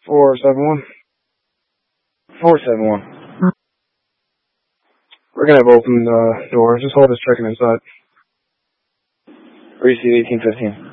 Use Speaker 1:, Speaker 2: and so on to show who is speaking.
Speaker 1: 471. 471. We're gonna have open door. Just hold this chicken inside. Receive 1815.